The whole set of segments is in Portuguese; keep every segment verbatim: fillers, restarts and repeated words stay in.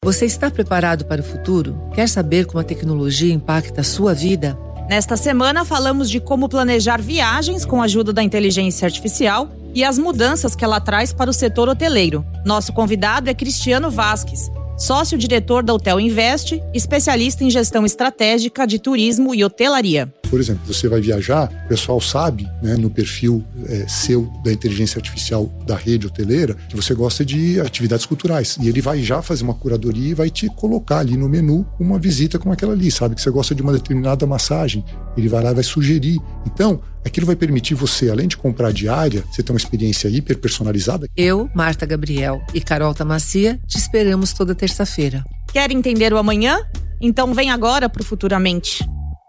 Você está preparado para o futuro? Quer saber como a tecnologia impacta a sua vida? Nesta semana falamos de como planejar viagens com a ajuda da inteligência artificial e as mudanças que ela traz para o setor hoteleiro. Nosso convidado é Cristiano Vasques, sócio-diretor da Hotel Invest, especialista em gestão estratégica de turismo e hotelaria. Por exemplo, você vai viajar, o pessoal sabe, né, no perfil é, seu da inteligência artificial da rede hoteleira, que você gosta de atividades culturais. E ele vai já fazer uma curadoria e vai te colocar ali no menu uma visita como aquela ali. Sabe que você gosta de uma determinada massagem, ele vai lá e vai sugerir. Então, aquilo vai permitir você, além de comprar diária, você ter uma experiência hiper personalizada. Eu, Marta Gabriel e Carol Tamacia te esperamos toda terça-feira. Quer entender o amanhã? Então vem agora para o Futuramente.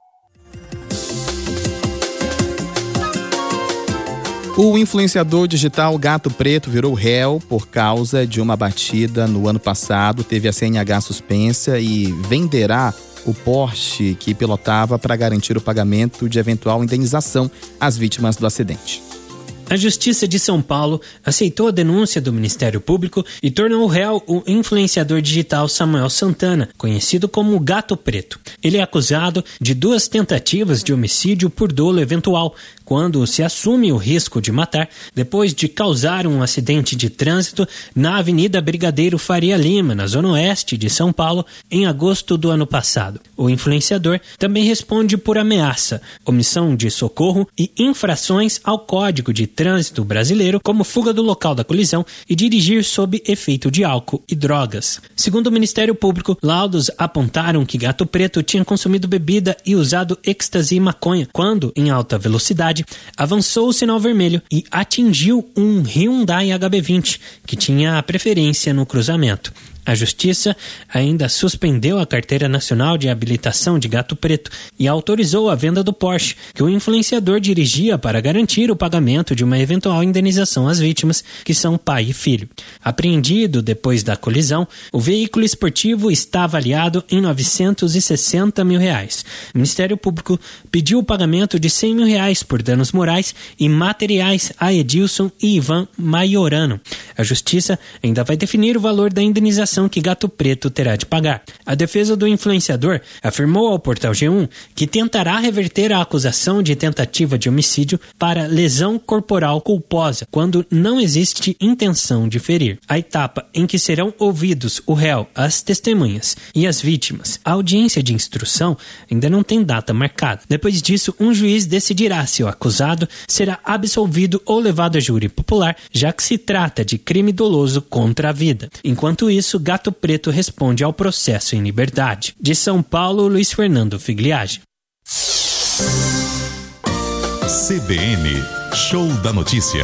O influenciador digital Gato Preto virou réu por causa de uma batida no ano passado, teve a C N H suspensa e venderá o Porsche que pilotava para garantir o pagamento de eventual indenização às vítimas do acidente. A Justiça de São Paulo aceitou a denúncia do Ministério Público e tornou réu o influenciador digital Samuel Santana, conhecido como Gato Preto. Ele é acusado de duas tentativas de homicídio por dolo eventual, quando se assume o risco de matar depois de causar um acidente de trânsito na Avenida Brigadeiro Faria Lima, na zona oeste de São Paulo, em agosto do ano passado. O influenciador também responde por ameaça, omissão de socorro e infrações ao Código de Trânsito Brasileiro, como fuga do local da colisão e dirigir sob efeito de álcool e drogas. Segundo o Ministério Público, laudos apontaram que Gato Preto tinha consumido bebida e usado êxtase e maconha quando, em alta velocidade, avançou o sinal vermelho e atingiu um Hyundai H B vinte, que tinha a preferência no cruzamento. A Justiça ainda suspendeu a Carteira Nacional de Habilitação de Gato Preto e autorizou a venda do Porsche, que o influenciador dirigia para garantir o pagamento de uma eventual indenização às vítimas, que são pai e filho. Apreendido depois da colisão, o veículo esportivo está avaliado em novecentos e sessenta mil reais. O Ministério Público pediu o pagamento de cem mil reais por danos morais e materiais a Edilson e Ivan Maiorano. A Justiça ainda vai definir o valor da indenização que Gato Preto terá de pagar. A defesa do influenciador afirmou ao Portal G um que tentará reverter a acusação de tentativa de homicídio para lesão corporal culposa, quando não existe intenção de ferir. A etapa em que serão ouvidos o réu, as testemunhas e as vítimas. A audiência de instrução ainda não tem data marcada. Depois disso, um juiz decidirá se o acusado será absolvido ou levado a júri popular, já que se trata de crime doloso contra a vida. Enquanto isso, Gato Preto responde ao processo em liberdade. De São Paulo, Luiz Fernando Figliage. C B N Show da Notícia.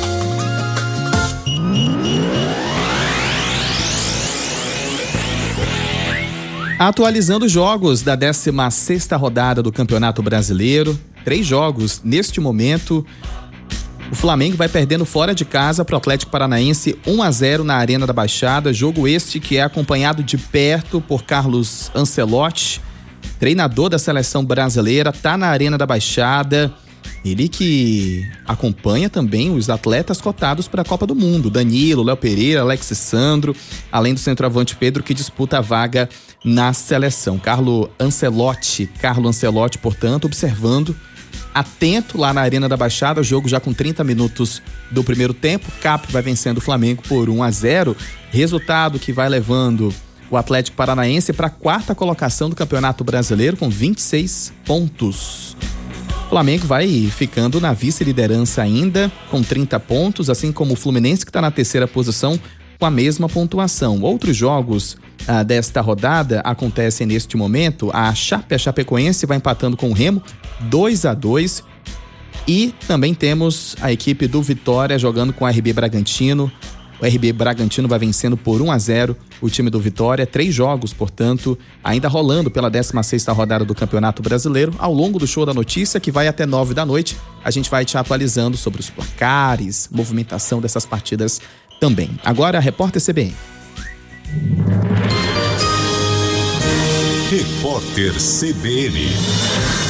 Atualizando os jogos da décima sexta rodada do Campeonato Brasileiro, três jogos neste momento. O Flamengo vai perdendo fora de casa para o Atlético Paranaense um a zero na Arena da Baixada, jogo este que é acompanhado de perto por Carlos Ancelotti, treinador da seleção brasileira, tá na Arena da Baixada, ele que acompanha também os atletas cotados para a Copa do Mundo, Danilo, Léo Pereira, Alexis Sandro, além do centroavante Pedro que disputa a vaga na seleção. Carlo Ancelotti, Carlo Ancelotti, portanto, observando, atento lá na Arena da Baixada, jogo já com trinta minutos do primeiro tempo, Cap vai vencendo o Flamengo por um a zero, resultado que vai levando o Atlético Paranaense para a quarta colocação do Campeonato Brasileiro com vinte e seis pontos. O Flamengo vai ficando na vice-liderança ainda com trinta pontos, assim como o Fluminense que está na terceira posição com a mesma pontuação. Outros jogos ah, desta rodada acontecem neste momento. A Chape, a Chapecoense vai empatando com o Remo dois a dois e também temos a equipe do Vitória jogando com o R B Bragantino. O R B Bragantino vai vencendo por um a zero o time do Vitória. Três jogos, portanto, ainda rolando pela décima sexta rodada do Campeonato Brasileiro. Ao longo do Show da Notícia, que vai até nove da noite, a gente vai te atualizando sobre os placares, movimentação dessas partidas também. Agora, a repórter C B N. Repórter C B N.